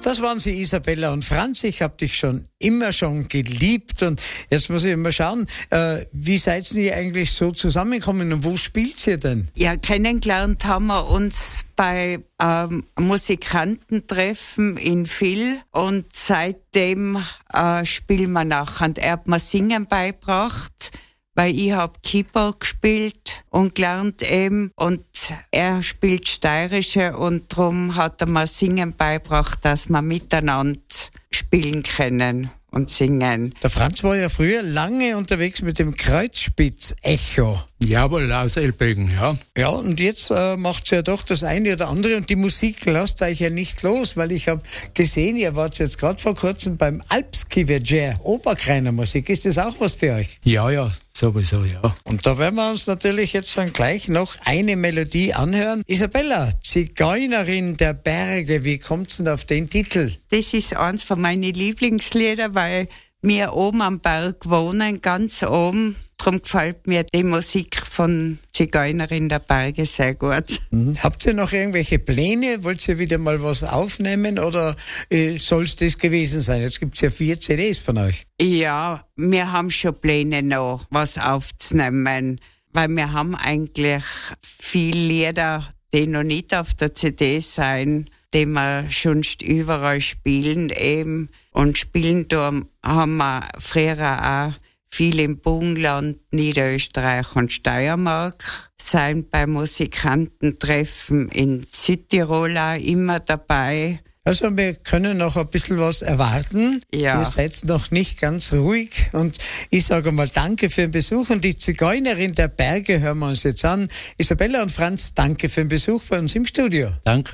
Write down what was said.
Das waren sie, Isabella und Franz. Ich habe dich immer schon geliebt. Und jetzt muss ich mal schauen, wie seid ihr eigentlich so zusammengekommen und wo spielt ihr denn? Ja, kennengelernt haben wir uns bei Musikantentreffen in Vill und seitdem spielen wir nachher. Und er hat mir Singen beigebracht, weil ich habe Keyboard gespielt und gelernt eben und er spielt Steirische und darum hat er mir Singen beigebracht, dass wir miteinander spielen können und singen. Der Franz war ja früher lange unterwegs mit dem Kreuzspitz-Echo. Jawohl, aus Elbögen, ja. Ja, und jetzt macht ja doch das eine oder andere und die Musik lasst euch ja nicht los, weil ich habe gesehen, ihr wart jetzt gerade vor kurzem beim Alpskiveger, Oberkreiner Musik. Ist das auch was für euch? Ja, sowieso, ja. Und da werden wir uns natürlich jetzt dann gleich noch eine Melodie anhören. Isabella, Zigeunerin der Berge, wie kommt's denn auf den Titel? Das ist eins von meinen Lieblingslieder, weil wir oben am Berg wohnen, ganz oben. Darum gefällt mir die Musik von Zigeunerin der Berge sehr gut. Habt ihr noch irgendwelche Pläne? Wollt ihr wieder mal was aufnehmen oder soll es das gewesen sein? Jetzt gibt's ja 4 CDs von euch. Ja, wir haben schon Pläne noch, was aufzunehmen, weil wir haben eigentlich viele Lieder, die noch nicht auf der CD sind, die wir schon überall spielen eben. Und spielen da haben wir früher auch viel im Burgenland, Niederösterreich und Steiermark, sind bei Musikantentreffen in Südtirol auch immer dabei. Also wir können noch ein bisschen was erwarten. Ja. Ihr seid noch nicht ganz ruhig. Und ich sage mal danke für den Besuch. Und die Zigeunerin der Berge hören wir uns jetzt an. Isabella und Franz, danke für den Besuch bei uns im Studio. Danke.